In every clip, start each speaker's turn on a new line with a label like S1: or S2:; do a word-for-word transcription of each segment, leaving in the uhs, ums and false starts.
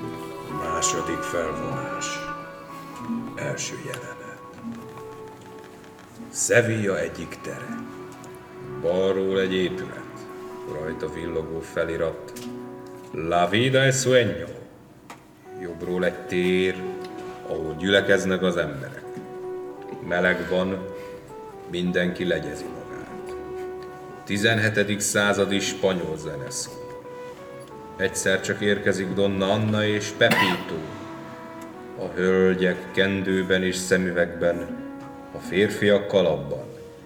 S1: Második felvonás. Első jelenet. Sevilla egyik tere. Balról egy épület. Rajta villogó felirat. La vida es sueño. Jobbról egy tér, ahol gyülekeznek az emberek. Meleg van, mindenki legyezi magát. tizenhetedik századi spanyol zene szól. Egyszer csak érkezik Donna Anna és Pepito. A hölgyek kendőben és szemüvegben, a férfiak kalapban.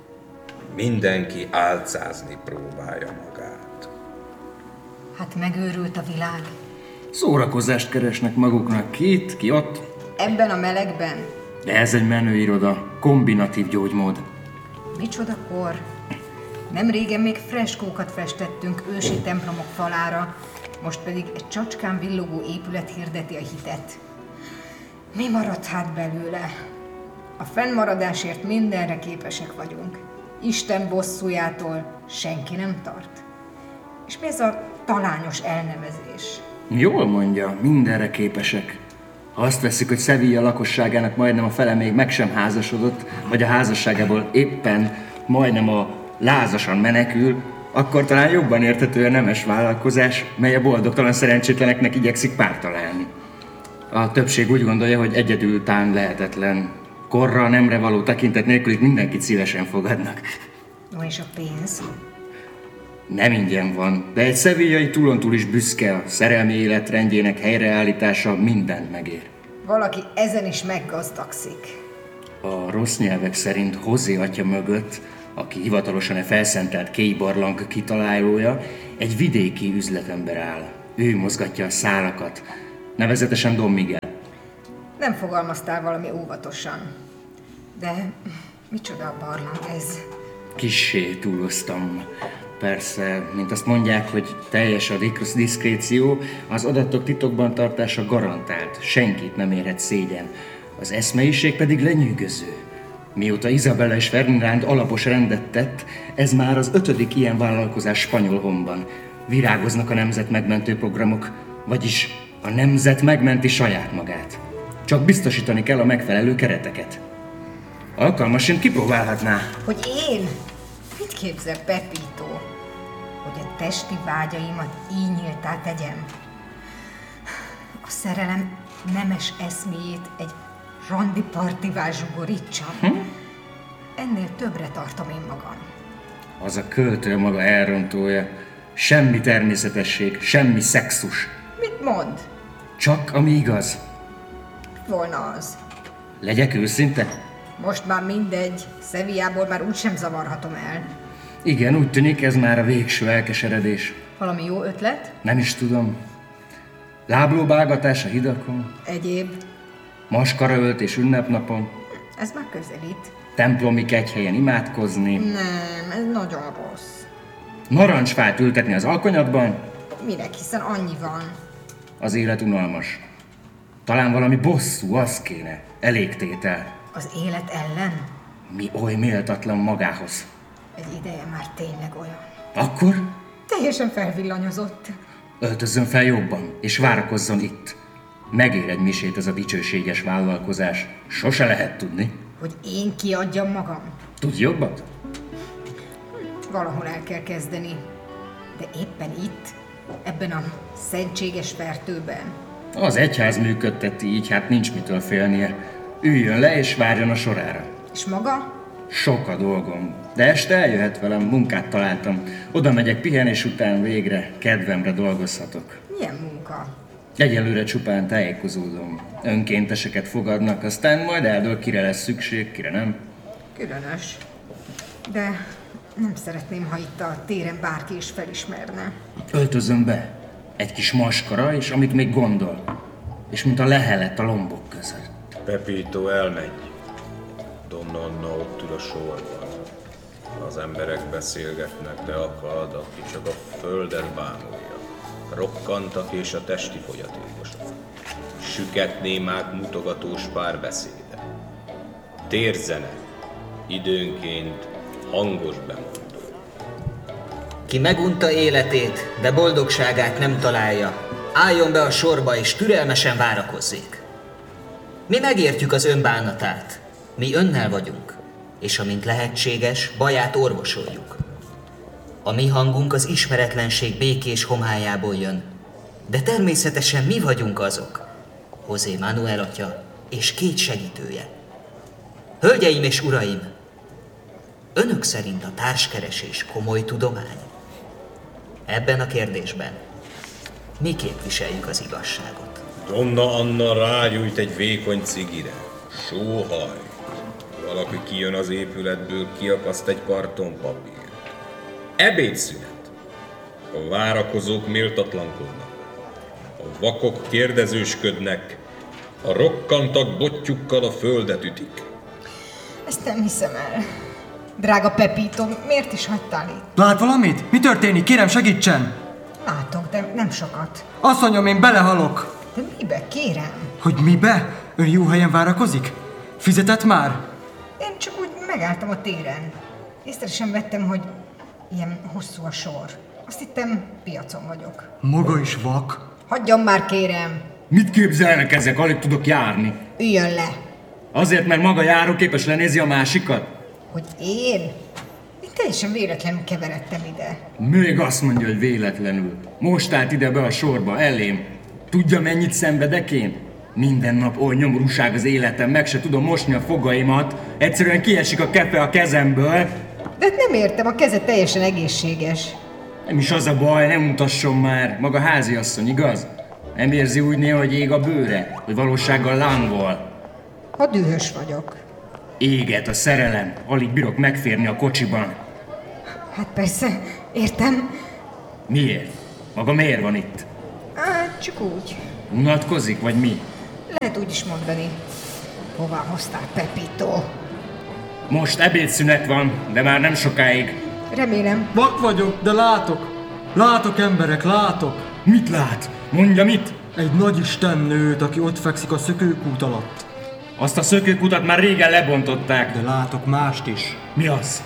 S1: Mindenki álcázni próbálja magát.
S2: Hát megőrült a világ.
S3: Szórakozást keresnek maguknak ki itt, ki ott.
S2: Ebben a melegben?
S3: De ez egy menő iroda, kombinatív gyógymód.
S2: Micsoda kor? Nem régen még freskókat festettünk ősi templomok falára, most pedig egy csacskán villogó épület hirdeti a hitet. Mi maradt hát belőle? A fennmaradásért mindenre képesek vagyunk. Isten bosszújától senki nem tart. És mi ez a talányos elnevezés?
S3: Jól mondja, mindenre képesek. Ha azt veszik, hogy Sevilla lakosságának majdnem a fele még meg sem házasodott, vagy a házasságából éppen majdnem a lázasan menekül, akkor talán jobban érthető a nemes vállalkozás, mely a boldogtalan szerencsétleneknek igyekszik párt találni. A többség úgy gondolja, hogy egyedül tán lehetetlen. Korra, nemre való tekintet nélkül itt mindenkit szívesen fogadnak.
S2: Ó, és a pénz?
S3: Nem ingyen van, de egy sevillai túlontúl is büszke, a szerelmi életrendjének helyreállítása mindent megér.
S2: Valaki ezen is meggazdagszik.
S3: A rossz nyelvek szerint José atya mögött, aki hivatalosan a felszentelt Kéi barlang kitalálója, egy vidéki üzletember áll. Ő mozgatja a szálakat, nevezetesen Don Miguel.
S2: Nem fogalmaztál valami óvatosan. De micsoda a barlang ez?
S3: Kissé túloztam. Persze, mint azt mondják, hogy teljes a diszkréció, az adatok titokban tartása garantált, senkit nem érhet szégyen. Az eszmeiség pedig lenyűgöző. Mióta Isabella és Ferdinand alapos rendet tett, ez már az ötödik ilyen vállalkozás Spanyolhomban. Virágoznak a nemzet megmentő programok, vagyis a nemzet megmenti saját magát. Csak biztosítani kell a megfelelő kereteket. Alkalmasint kipróbálhatná.
S2: Hogy én? Mit képzel, Pepito? Hogy a testi vágyaimat így nyíltá tegyem? A szerelem nemes eszméjét egy randi partivá zsugorítsam? Hm? Ennél többre tartom én magam.
S3: Az a költő maga elrontója. Semmi természetesség, semmi szexus.
S2: Mit mond?
S3: Csak ami igaz.
S2: Volna az.
S3: Legyek őszinte?
S2: Most már mindegy, Sevillából már úgysem zavarhatom el.
S3: Igen, úgy tűnik, ez már a végső elkeseredés.
S2: Valami jó ötlet?
S3: Nem is tudom. Láblóbálgatás a hidakon.
S2: Egyéb.
S3: Maskaraöltés ünnepnapon.
S2: Ez már közelít.
S3: Templomi kegyhelyen imádkozni.
S2: Nem, ez nagyon rossz.
S3: Narancsfát ültetni az alkonyatban.
S2: Minek, hiszen annyi van.
S3: Az élet unalmas. Talán valami bosszú, az kéne. Elégtétel.
S2: Az élet ellen?
S3: Mi oly méltatlan magához.
S2: Egy ideje már tényleg olyan.
S3: Akkor?
S2: Teljesen felvillanyozott.
S3: Öltözzön fel jobban, és várakozzon itt. Megér egy misét ez a dicsőséges vállalkozás. Sose lehet tudni.
S2: Hogy én kiadjam magam?
S3: Tudj jobbat?
S2: Hm, valahol el kell kezdeni. De éppen itt, ebben a szentséges fertőben.
S3: Az egyház működteti így, hát nincs mitől félnie. Üljön le és várjon a sorára.
S2: És maga?
S3: Sok a dolgom, de este eljöhet velem, munkát találtam. Oda megyek pihenés után végre, kedvemre dolgozhatok.
S2: Milyen munka?
S3: Egyelőre csupán tájékozódom. Önkénteseket fogadnak, aztán majd eldől, kire lesz szükség, kire nem.
S2: Különös. De nem szeretném, ha itt a téren bárki is felismerne.
S3: Öltözöm be. Egy kis maskara, és amit még gondol. És mint a lehelet a lombok között.
S1: Pepito elmegy. Donna Anna ott ül a sorban. Az emberek beszélgetnek, de akad, aki csak a földet bámulja. Rokkantak és a testi fogyatékosok. Süket némák mutogatós párbeszéde. Térzene, időnként hangos bemondó.
S4: Ki megunta életét, de boldogságát nem találja, Álljon be a sorba és türelmesen várakozzék. Mi megértjük az ön bánatát. Mi önnel vagyunk, és amint lehetséges, baját orvosoljuk. A mi hangunk az ismeretlenség békés homályából jön, de természetesen mi vagyunk azok, José Manuel atya és két segítője. Hölgyeim és uraim, önök szerint a társkeresés komoly tudomány? Ebben a kérdésben mi képviseljük az igazságot.
S1: Donna Anna rágyújt egy vékony cigire. Sóhaj. Valaki kijön az épületből, kiakaszt egy kartonpapírt. Ebédszünet. A várakozók méltatlankodnak. A vakok kérdezősködnek. A rokkantak bottyukkal a földet ütik.
S2: Ezt nem hiszem el. Drága Pepito, miért is hagytál itt?
S5: Lát valamit? Mi történik? Kérem, segítsen!
S2: Látok, de nem sokat.
S5: Asszonyom, én belehalok!
S2: De mibe, kérem?
S5: Hogy mibe? Ön jó helyen várakozik? Fizetett már?
S2: Én csak úgy megálltam a téren. Észre sem vettem, hogy ilyen hosszú a sor. Azt hittem, piacon vagyok.
S5: Maga is vak?
S2: Hagyjon már, kérem!
S3: Mit képzelnek ezek? Alig tudok járni.
S2: Üljön le!
S3: Azért, mert maga járóképes lenézi a másikat?
S2: Hogy én? Én teljesen véletlenül keveredtem ide.
S3: Még azt mondja, hogy véletlenül. Most állt ide be a sorba, elém. Tudja, mennyit szenvedek én? Minden nap oly nyomorúság az életem, meg se tudom mosni a fogaimat. Egyszerűen kiesik a kefe a kezemből.
S2: De hát nem értem, a keze teljesen egészséges.
S3: Nem is az a baj, nem mutasson már. Maga háziasszony, igaz? Nem érzi úgy néha, hogy ég a bőre? Hogy valósággal lángol?
S2: Ha dühös vagyok.
S3: Éget a szerelem. Alig bírok megférni a kocsiban.
S2: Hát persze, értem.
S3: Miért? Maga miért van itt?
S2: Á, csak úgy.
S3: Unatkozik, vagy mi?
S2: Lehet úgy is mondani. Hová hoztál, Pepito?
S3: Most ebédszünet van, de már nem sokáig.
S2: Remélem.
S5: Vak vagyok, de látok. Látok, emberek, látok.
S3: Mit lát? Mondja mit?
S5: Egy nagy istennőt, aki ott fekszik a szökőkút alatt.
S3: Azt a szökőkutat már régen lebontották.
S5: De látok mást is.
S3: Mi az?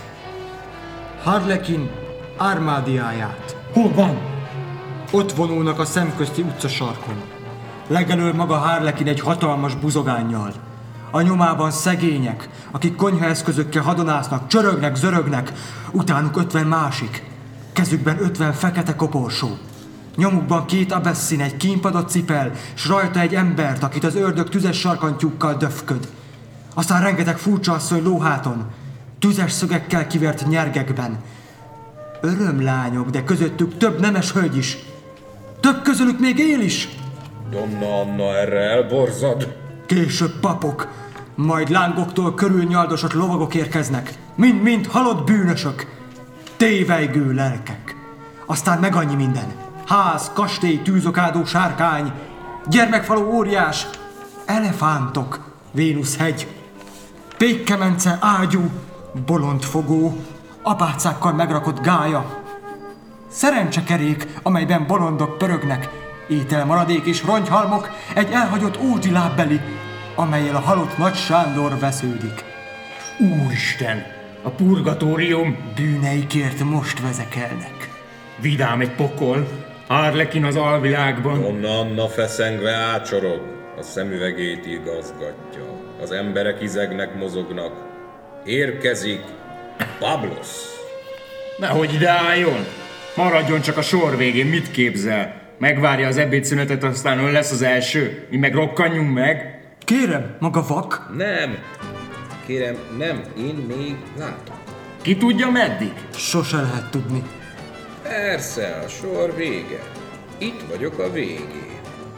S5: Harlekin armádiáját.
S3: Hol van?
S5: Ott vonulnak a szemközti utcasarkon. Legelől maga Harlekin egy hatalmas buzogánnyal. A nyomában szegények, akik konyhaeszközökkel hadonásznak, csörögnek, zörögnek, utánuk ötven másik. Kezükben ötven fekete koporsó. Nyomukban két abesszin, egy kínpadot cipel, s rajta egy embert, akit az ördög tüzes sarkantyúkkal döfköd. Aztán rengeteg furcsa asszony lóháton, tüzes szögekkel kivert nyergekben. Örömlányok, de közöttük több nemes hölgy is. Több közülük még él is.
S1: Donna Anna erre elborzad.
S5: Később papok, majd lángoktól körülnyaldosott lovagok érkeznek. Mind-mind halott bűnösök, tévejgő lelkek. Aztán meg annyi minden. Ház, kastély, tűzokádó sárkány, gyermekfaló óriás, elefántok, Vénuszhegy, pékkemence ágyú, bolondfogó, apácákkal megrakott gálya, szerencsekerék, amelyben bolondok pörögnek, ételmaradék és rongyhalmok, egy elhagyott ódi lábbeli, amellyel a halott Nagy Sándor vesződik.
S3: Úristen! A purgatórium!
S5: Bűneikért most vezekelnek.
S3: Vidám egy pokol, Harlekin az alvilágban.
S1: Donna Anna feszengve ácsorog, a szemüvegét igazgatja. Az emberek izegnek, mozognak. Érkezik Pablos.
S3: Nehogy ide álljon! Maradjon csak a sor végén, mit képzel? Megvárja az ebédszünetet, aztán ön lesz az első? Mi meg rokkanjunk meg?
S5: Kérem, maga vak?
S1: Nem. Kérem, nem, én még látom.
S3: Ki tudja meddig?
S5: Sose lehet tudni.
S1: Persze, a sor vége. Itt vagyok a végén.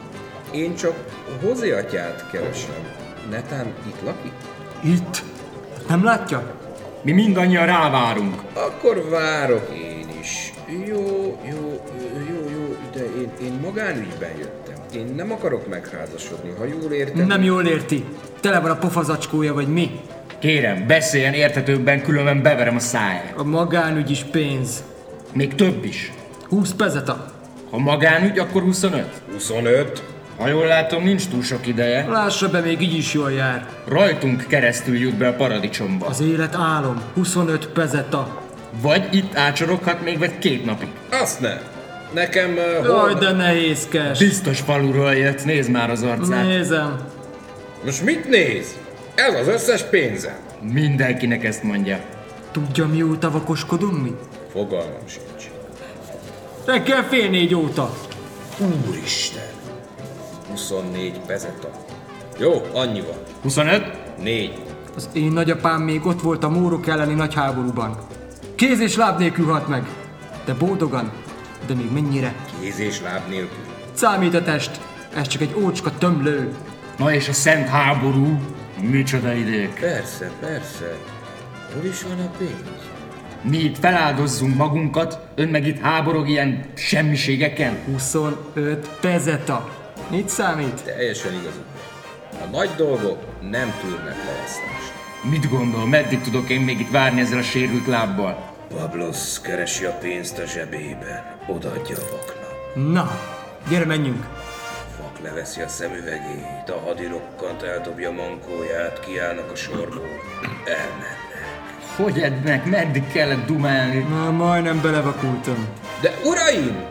S1: Én csak José atyát keresem. Netán itt lakik?
S5: Itt? Nem látja?
S3: Mi mindannyian rávárunk.
S1: Akkor várok én is. Jó, jó, jó, jó, de én, én magánügyben jöttem. Én nem akarok megházasodni, ha jól értem.
S5: Nem jól érti. Tele van a pofazacskója, vagy mi?
S3: Kérem, beszéljen érthetőbben, különben beverem a száját.
S5: A magánügy is pénz.
S3: Még több is.
S5: húsz pezeta.
S3: Ha magánügy, akkor huszonöt.
S1: huszonöt?
S3: Ha jól látom, nincs túl sok ideje.
S5: Lássa be, még így is jól jár.
S3: Rajtunk keresztül jut be a paradicsomba.
S5: Az élet álom. huszonöt pezeta.
S3: Vagy itt ácsoroghat még vagy két napig.
S1: Azt nem. nekem... Uh,
S5: Jaj,
S1: hol...
S5: de nehézkes.
S3: Biztos faluról jött, nézd már az arcát.
S5: Nézem.
S1: Most mit néz? Ez az összes pénzem.
S3: Mindenkinek ezt mondja.
S5: Tudja, mióta vakoskodunk mi?
S1: Fogalmam sincs.
S5: Reggel fél négy óta.
S1: Úristen! huszonnégy pezeta. Jó, annyi van.
S3: huszonöt?
S1: Négy.
S5: Az én nagyapám még ott volt a mórok elleni nagy háborúban. Kéz és láb nélkül halt meg. De boldogan. De még mennyire?
S1: Kéz és láb nélkül.
S5: Számít a test. Ez csak egy ócska tömlő.
S3: Na és a szent háború? Micsoda idők.
S1: Persze, persze. Hol is van a pénz?
S3: Mi itt feláldozzunk magunkat, ön meg itt háborog ilyen semmiségeken?
S5: huszonöt pezeta. Mit számít?
S1: Teljesen igazuk. A nagy dolgok nem tűrnek halasztást.
S3: Mit gondol, meddig tudok én még itt várni ezzel a sérült lábbal?
S1: Pablos keresi a pénzt a zsebében, odaadja a vaknak.
S5: Na, gyere menjünk.
S1: Vak leveszi a szemüvegét, a hadirokkant eldobja mankóját, kiállnak a sorból, elmennek.
S3: Hogy ednek, meddig kellett dumálni?
S5: Na, majdnem belevakultam.
S1: De uraim!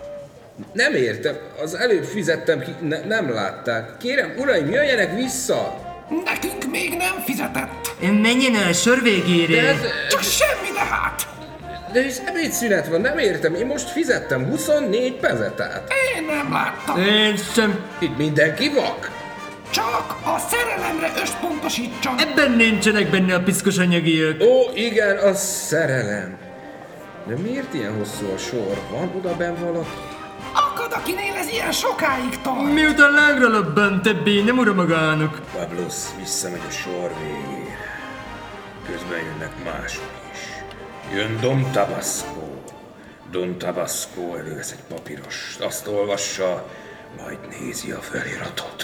S1: Nem értem, az előbb fizettem ki, ne, nem látták. Kérem, uraim, jöjjenek vissza!
S6: Nekünk még nem fizetett.
S5: Menjen el a sor végére.
S1: De, ez,
S6: Csak semmi de hát.
S1: de ez ebédszünet van, nem értem, én most fizettem huszonnégy pezetát.
S6: Én nem láttam.
S5: Én sem.
S1: Itt mindenki vak?
S6: Csak a szerelemre összpontosítson.
S5: Ebben nincsenek benne a piszkos anyagiak.
S1: Ó, igen, a szerelem. De miért ilyen hosszú a sor? Van oda benn valaki?
S6: Akad, akinél ez ilyen sokáig tart.
S5: Miután lángra lobbant, többé nem ura magának.
S1: Pablos visszamegy a sor végére. Közben jönnek mások is. Jön Don Tabasco. Don Tabasco elővesz egy papírost, azt olvassa, majd nézi a feliratot.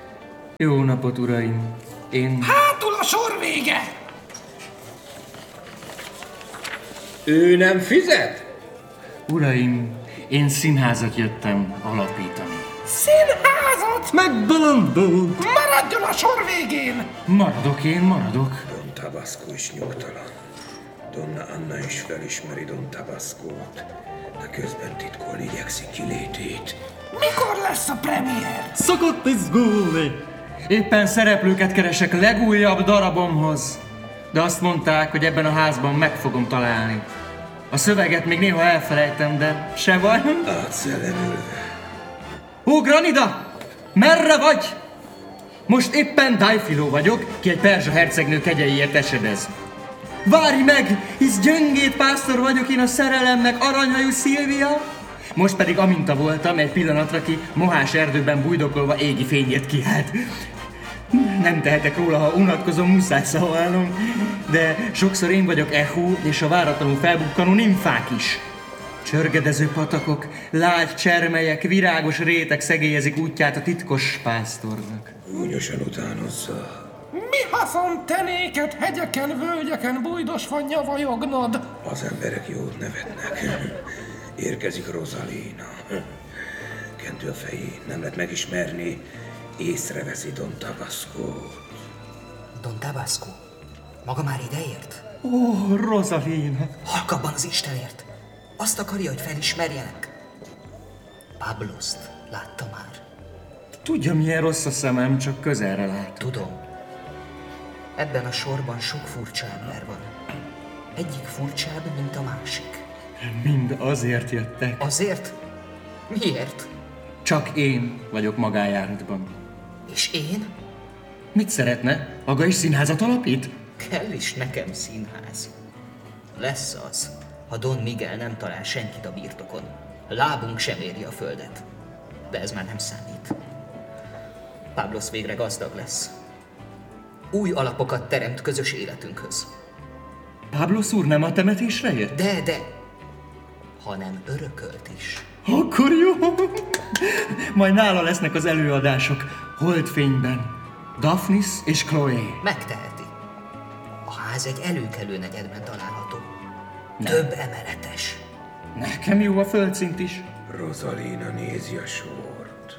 S3: Jó napot, uraim. Én...
S6: Hátul a sor vége.
S1: Ő nem fizet?
S3: Uraim, én színházat jöttem alapítani.
S6: Színházat.
S5: Megbolondult.
S6: Maradjon a sor végén.
S3: Maradok én, maradok.
S1: Don Tabasco is nyugtalan. Donna Anna is felismeri Don Tabascót, de közben titkolni igyekszik kilétét.
S6: Mikor lesz a premier?
S5: Szokott izgulni.
S3: Éppen szereplőket keresek legújabb darabomhoz. De azt mondták, hogy ebben a házban meg fogom találni. A szöveget még néha elfelejtem, de se baj.
S1: Átszellemülve.
S3: Ó, Granida! Merre vagy? Most éppen Dajfiló vagyok, ki egy perzsa hercegnő kegyeiért esedez. Várj meg, hisz gyöngét pásztor vagyok én a szerelemnek, aranyhajú Szilvia. Most pedig aminta voltam, egy pillanatra ki mohás erdőben bújdokolva égi fényért kiállt. Nem tehetek róla, ha unatkozom, muszáj szavalnom, de sokszor én vagyok Echo és a váratlanul felbukkanó nimfák is. Csörgedező patakok, lágy csermelyek, virágos rétek szegélyezik útját a titkos pásztornak.
S1: Gúnyosan utánozza.
S6: Mi haszon te néked hegyeken, völgyeken bújdosva nyavajognod?
S1: Az emberek jót nevetnek. Érkezik Rosalina. Kentő a fején, nem lehet megismerni. Észreveszi Don Tabascót.
S4: Don Tabasco, maga már ideért?
S3: Ó, Rosalina!
S4: Halkabban az Istenért. Azt akarja, hogy felismerjenek. Pabloszt látta már.
S3: Tudja, milyen rossz a szemem, csak közelre lát.
S4: Tudom. Ebben a sorban sok furcsa ember van. Egyik furcsább, mint a másik.
S3: Mind azért jöttek.
S4: Azért? Miért?
S3: Csak én vagyok magájáratban.
S4: És én?
S3: Mit szeretne? Maga is színházat alapít?
S4: Kell is nekem színház. Lesz az, ha Don Miguel nem talál senkit a birtokon. Lábunk sem éri a földet. De ez már nem számít. Pablos végre gazdag lesz. Új alapokat teremt közös életünkhöz.
S3: Pablos úr nem a temetésre jött?
S4: De, de, hanem örökölt is.
S3: Akkor jó! Majd nála lesznek az előadások, holdfényben. Daphnis és Chloe.
S4: Megteheti. A ház egy előkelő negyedben található.
S3: Nem.
S4: Több emeletes.
S3: Nekem jó a földszint is.
S1: Rosalina nézi a sort.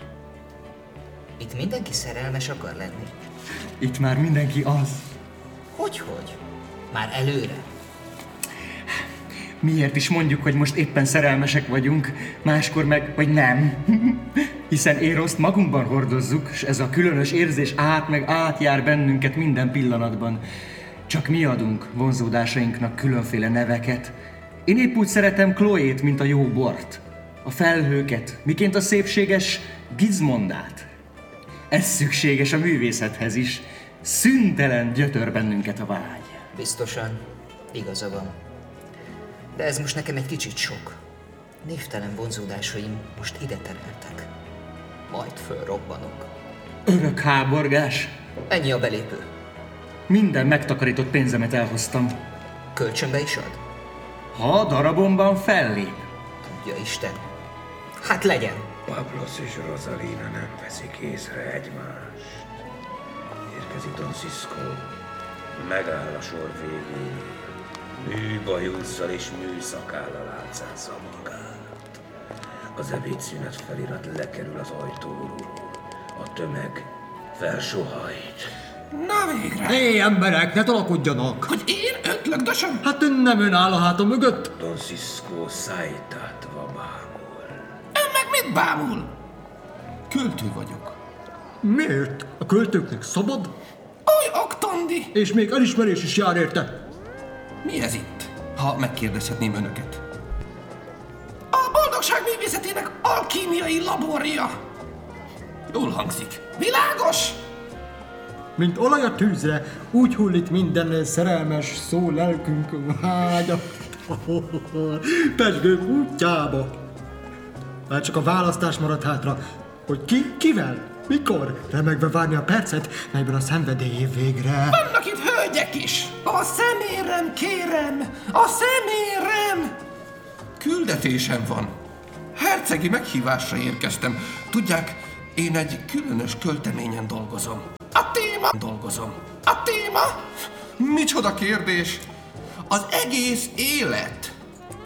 S4: Itt mindenki szerelmes akar lenni.
S3: Itt már mindenki az.
S4: Hogyhogy? Már előre.
S3: miért is mondjuk, hogy most éppen szerelmesek vagyunk, máskor meg, vagy nem. Hiszen Éroszt magunkban hordozzuk, és ez a különös érzés át meg átjár bennünket minden pillanatban. Csak mi adunk vonzódásainknak különféle neveket. Én épp úgy szeretem Chloét, mint a jó bort, a felhőket, miként a szépséges Gizmondát. Ez szükséges a művészethez is. Szüntelen gyötör bennünket a vágy.
S4: Biztosan, igaza van. De ez most nekem egy kicsit sok. Névtelen vonzódásaim most ide tereltek. Majd fölrobbanok.
S3: Örök háborgás.
S4: Ennyi a belépő.
S3: Minden megtakarított pénzemet elhoztam.
S4: Kölcsönbe is ad?
S3: Ha a darabomban fellép.
S4: Tudja Isten. Hát legyen.
S1: Pablos és Rosalina nem veszik észre egymást. Érkezik Don Cisco. Megáll a sor végén. Műbajusszal és műszakállal átszánszza magát. Az ebédszünet felirat lekerül az ajtóról. A tömeg felsohajt.
S6: Na végre!
S5: Hé, emberek, ne tolakodjanak!
S6: Hogy én ötlögdösöm?
S5: Hát ön nem ön áll a háta mögött?
S1: Don Cisco szájtátva bámul.
S6: Ön meg mit bámul? Költő vagyok.
S5: Miért? A költőknek szabad?
S6: Oly oktondi!
S5: És még elismerés is jár érte.
S6: Mi ez itt, ha megkérdezhetném önöket? A boldogság művészetének alkímiai laborja. Jól hangzik. Világos?
S5: Mint olaj a tűzre, úgy hullik minden szerelmes szó lelkünk vágya. Pezsgők útjába. Már csak a választás maradt hátra, hogy ki, kivel, mikor, remegve várni a percet, melyben a szenvedély végre.
S6: Vannak itt hölgyek is. A szemérem, kérem, a szemérem. Küldetésem van. Hercegi meghívásra érkeztem. Tudják, én egy különös költeményen dolgozom. A téma... Dolgozom. A téma? Micsoda kérdés? Az egész élet.